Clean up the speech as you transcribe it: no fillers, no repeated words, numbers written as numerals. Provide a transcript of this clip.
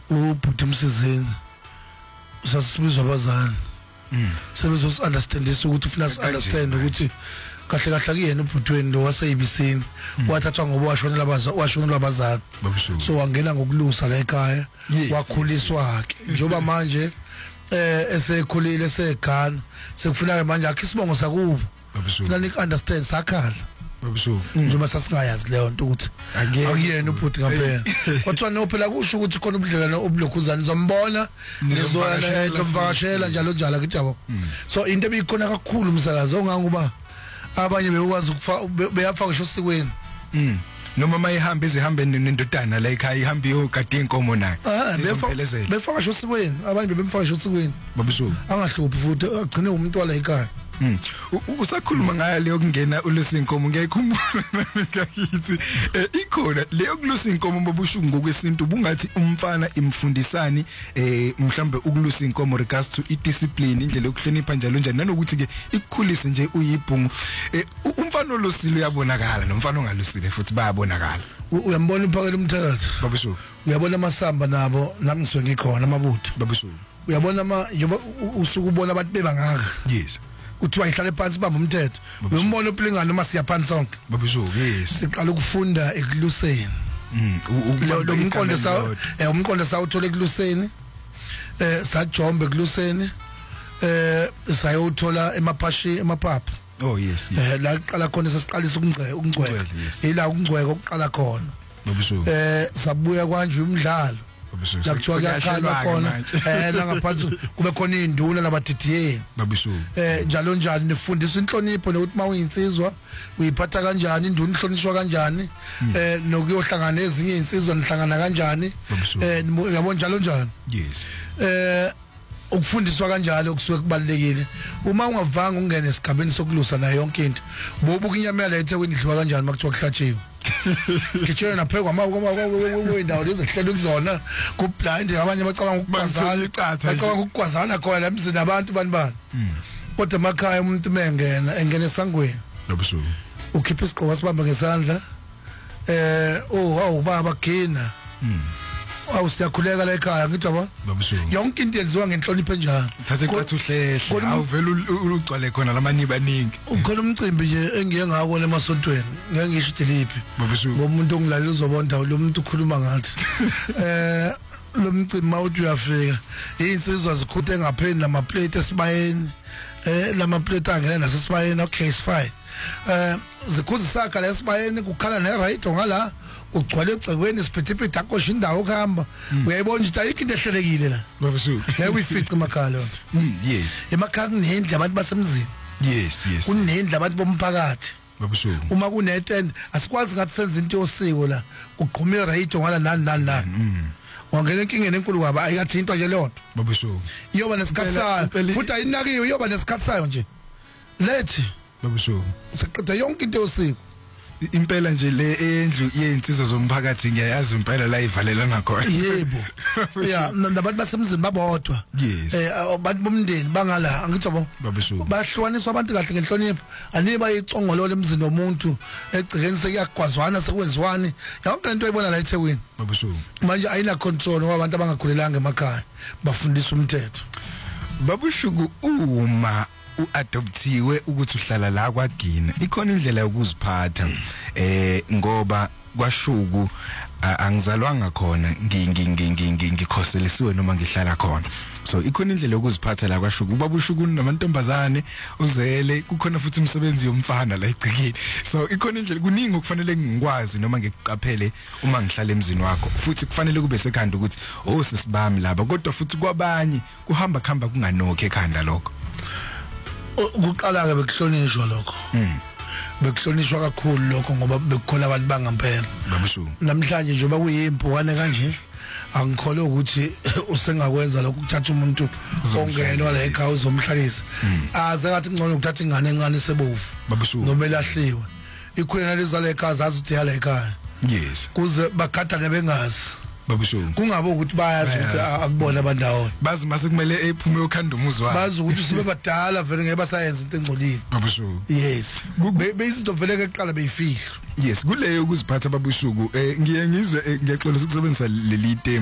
ubhuti Msizeni sasibizwa abazali sebezos understandisa ukuthi ufuna understand ukuthi kahle kahle kuyena ubhutweni lo waseyibisini wathathwa ngoba washona labazali so wangena ngokulusa la ekhaya wakhuliswa ke njoba manje esekhulile eseGhana sekufuna manje akhe isibongo sakubo ufuna nik understand sakhala njoba sasingayazi leyo nto ukuthi akuyena ubhuti ngaphela kodwa no phela kusho ukuthi khona ubudlelwane obulokhuzana nizombona nizwana ekamvakashela njalo njalo kithi yabo so into ebikhona kakhulu umsakazo ongangoba abanye bekwazi beyafaka ngisho sikweni noma mayihamba izihambe nendodana la ekhaya ihamba iyogada inkomo nayo befaka ngisho sikweni abanye bemfaka ngisho sikweni babusuku angahluphi futhi agcine umuntu wala ekhaya usakhuluma ngayo leyo kungena ulusa inkomo ngiyayikhumbula ngakithi ikhona leyo kulusa inkomo babushu ngokwesintu bungathi umfana imfundisani mhlambe ukulusa inkomo regards to discipline indlela yokuhlonipha njalo njalo nanokuthi ke ikukhulise nje uyibhungu umfana olusile uyabonakala nomfana ongalusile futhi bayabonakala uyambona iphakela umthathu babushu uyabona amasamba nabo nami ngizwe ngikhona amabutho babushu uyabona usuku ubona abantu bebangaka yes uthi wayihlala phansi bamba umthetho uyombona uplingana noma siya phansi sonke babusho yes siqala ukufunda ekuluseni lo umqondo sawuthola ekuluseni sajombe ekuluseni sayothola emaphashi emaphaphu oh yes la qala khona sesiqalisa ukungcweka ila ukungcweka okuqala khona babusho sabuya kanje umdlalo la kuthiwa kuyaqala khona ngaphansi kube khona induna nabadidiyeni babusho njalo njalo nifundisa inhlonipho nokuthi mawuyinsizwa uyiphatha kanjani induna ihlonishwa kanjani nokuyohlangana ezinye insizwa nihlangana kanjani yabona njalo njalo yes ukufundiswa kanjalo okusuke kubalekile uma ungavanga ungene esigabeni sokulusa nayo yonke into bobuka inyama yale eThekwini idliwa kanjani makuthiwa kuhlatshiwe kitchen aphekwa indawo lezi ehlele kuzona ku blind abanye bacabanga ukugwazana khona emzini abantu banibani kodwa emakhaya umuntu engena esangweni babusuku ukhipha isigqoko sibamba ngesandla baba gina siyakhuleka la ekhaya ngithi yabo yonke into yenziwa ngenhlonipho enjalo thathe kwathi uhlehle awuvela ugcwale khona lamaniba ningi ukhona umcimbi nje engiye ngako emasontweni ngeke ngisho deliphi ngomuntu ongilalela uzobona lo muntu ukhuluma ngathi lo mcimbi mawuthi uyafika insizwa zikhuthe ngapheni lamaplate esibayeni lamaplate angena nasesibayeni okay is fine zikhuza isakha lesibayeni kukhala neradio ngala ugcwale egcekweni siphithiphi akosha indawo okuhamba uyayibona ukuthi ayikho into ehlelekile la babusuku uyifica emakhaya lo yes emakhaya kunendle abantu basemzini yes kunendle abantu bomphakathi babusuku uma kunetend asikwazi ngathi senze into yosiko la uqhuma iradio ngala nani wangena enkingeni enkulu kwaba ayikathi into nje leyo nto babusuku iyoba nesikhathi sayo futhi ayinakiwe iyoba nesikhathi sayo nje lethi babusuku siqeda yonke into yosiko impela nje le endlu yezinsizwa zomphakathi ngiyayazi impela la ivalelana khona yebo nabantu basemzini babodwa abantu bomndeni bangala angithi yabo bahlukaniswa abantu kahle ngenhlonipho aniba icongololo emzini womuntu egcikeni sekuyagwazwana sekwenziwani yonke into oyibona la eThekwini babusuku manje ayina control ngoba abantu abangakhulelanga emakhaya bafundisa umthetho babushuku uma uadoptiwe ukuthi uhlala la kwaGina ikhona indlela yokuziphatha ngoba kwashuku angizalwanga khona ngikhoselisiwe noma ngihlala khona so ikhona indlela yokuziphatha la kwashuku ubabushuku namantombazane uzele kukhona futhi umsebenzi yomfana la egcikini so ikhona indlela kuningi okufanele ngikwazi noma ngikuqaphele uma ngihlala emzini wakho futhi kufanele kube sekhanda ukuthi sisibami laba kodwa futhi kwabanye kuhamba kunganokho ekhanda lokho ukuqala ke bekuhlonishwa lokho bekuhlonishwa kakhulu lokho ngoba bekukhona abantu bangampela babusuku namhlanje nje bakuyimpukane kanje angikholwa ukuthi usengakwenza lokho ukuthatha umuntu ongenwa la ekhaya uzomhlalisa aze ngathi ngcono ukuthatha ingane encane sebovu babusuku noma elahliwe ikhwena lezala ekhaya zazi ukuthi yala ekhaya yes kuze bagadane bengazi babusuku kungabe ukuthi bayazi ukuthi akubona abandawo bazi mase kumele ephume yokhanda umuzwa bazi ukuthi sibe badala vele ngeke basayenza into engcolile babusuku yes beyizinto vele ke kuqala beyifihlo yes kuleyo ukuziphatha babusuku ngiye ngizwe ngiyaxolisa ukusebenzisa leli